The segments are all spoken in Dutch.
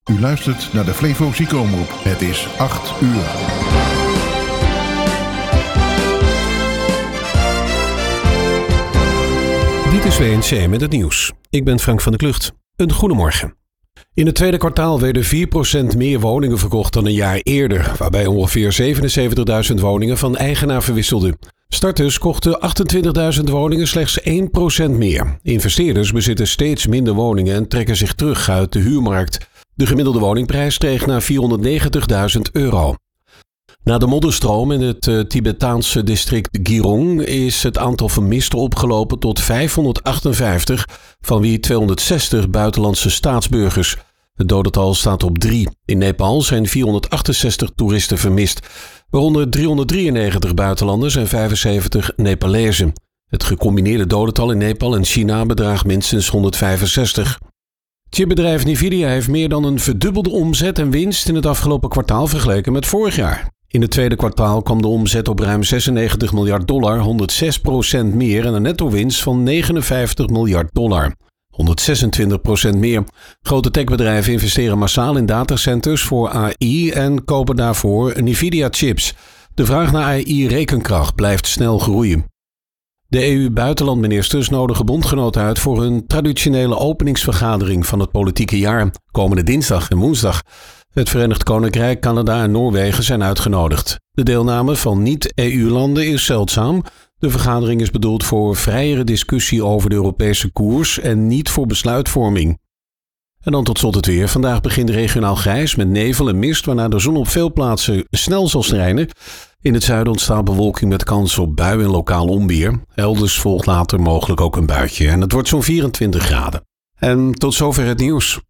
U luistert naar de Flevo Ziekenomroep. Het is 8 uur. Dit is WNC met het nieuws. Ik ben Frank van der Klucht. Een goedemorgen. In het tweede kwartaal werden 4% meer woningen verkocht dan een jaar eerder, waarbij ongeveer 77.000 woningen van eigenaar verwisselden. Starters kochten 28.000 woningen, slechts 1% meer. Investeerders bezitten steeds minder woningen en trekken zich terug uit de huurmarkt. De gemiddelde woningprijs steeg naar €490.000. Na de modderstroom in het Tibetaanse district Girong is het aantal vermisten opgelopen tot 558, van wie 260 buitenlandse staatsburgers. Het dodental staat op 3. In Nepal zijn 468 toeristen vermist, waaronder 393 buitenlanders en 75 Nepalezen. Het gecombineerde dodental in Nepal en China bedraagt minstens 165. Chipbedrijf Nvidia heeft meer dan een verdubbelde omzet en winst in het afgelopen kwartaal vergeleken met vorig jaar. In het tweede kwartaal kwam de omzet op ruim $96 miljard, 106% meer en een netto-winst van $59 miljard. 126% meer. Grote techbedrijven investeren massaal in datacenters voor AI en kopen daarvoor Nvidia-chips. De vraag naar AI-rekenkracht blijft snel groeien. De EU-buitenlandministers nodigen bondgenoten uit voor hun traditionele openingsvergadering van het politieke jaar, komende dinsdag en woensdag. Het Verenigd Koninkrijk, Canada en Noorwegen zijn uitgenodigd. De deelname van niet-EU-landen is zeldzaam. De vergadering is bedoeld voor vrijere discussie over de Europese koers en niet voor besluitvorming. En dan tot slot het weer. Vandaag begint regionaal grijs met nevel en mist, waarna de zon op veel plaatsen snel zal schijnen. In het zuiden ontstaat bewolking met kans op buien en lokaal onweer. Elders volgt later mogelijk ook een buitje en het wordt zo'n 24 graden. En tot zover het nieuws.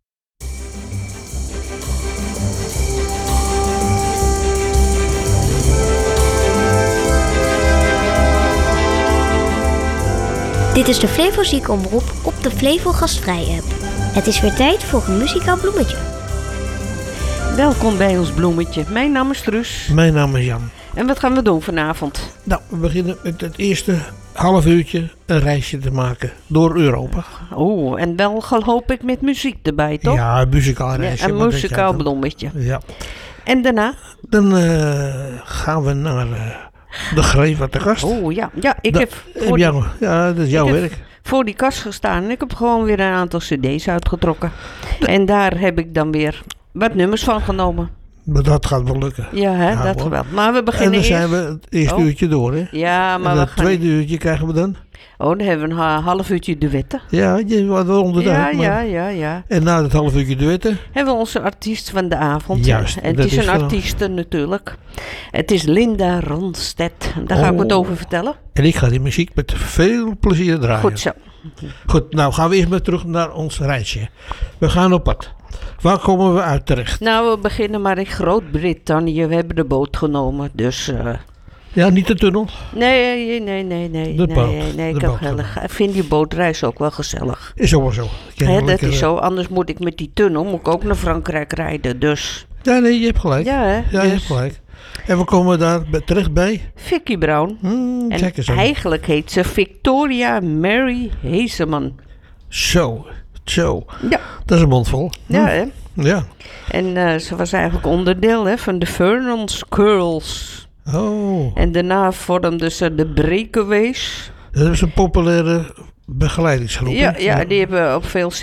Dit is de Flevo Ziekenomroep op de Flevo Gastvrij app. Het is weer tijd voor een muzikaal bloemetje. Welkom bij ons bloemetje. Mijn naam is Truus. Mijn naam is Jan. En wat gaan we doen vanavond? Nou, we beginnen met het eerste half uurtje een reisje te maken door Europa. Oh, en wel hoop ik met muziek erbij, toch? Ja, een muzikaal reisje. Ja, een muzikaal bloemetje. Ja. En daarna? Dan gaan we naar de Greef wat de Kast. Oh ja, ik heb ja, dat is jouw werk. Voor die kast gestaan en ik heb gewoon weer een aantal cd's uitgetrokken. En daar heb ik dan weer wat nummers van genomen. Maar dat gaat wel lukken. Ja, hè, dat wel. Maar we beginnen eerst. En dan eerst. zijn we het eerste uurtje door, hè? Ja, maar en we het tweede uurtje krijgen we dan? Oh, dan hebben we een half uurtje duetten. Ja, je wat onder de Ja. En na het half uurtje duetten? Hebben we onze artiest van de avond. Juist. En het is een artieste natuurlijk. Het is Linda Ronstedt. Daar ga ik wat over vertellen. En ik ga die muziek met veel plezier draaien. Goed zo. Goed, nou gaan we eerst maar terug naar ons reisje. We gaan op pad. Waar komen we uit terecht? Nou, we beginnen maar in Groot-Brittannië. We hebben de boot genomen, dus... Ja, niet de tunnel? Nee. De boot. Ik vind die bootreis ook wel gezellig. Is ook wel zo. Dat is zo, anders moet ik met die tunnel ook naar Frankrijk rijden, dus... Ja, nee, je hebt gelijk. Ja, hè? Ja, dus... je hebt gelijk. En we komen daar terecht bij? Vicky Brown. En eigenlijk heet ze Victoria Mary Hazeman. Zo. Ja. Dat is een mondvol. Ja, hè? Ja. En ze was eigenlijk onderdeel van de Vernon's Curls. Oh. En daarna vormden ze de Breakaways. Dat is een populaire begeleidingsgroep. Ja, die hebben op veel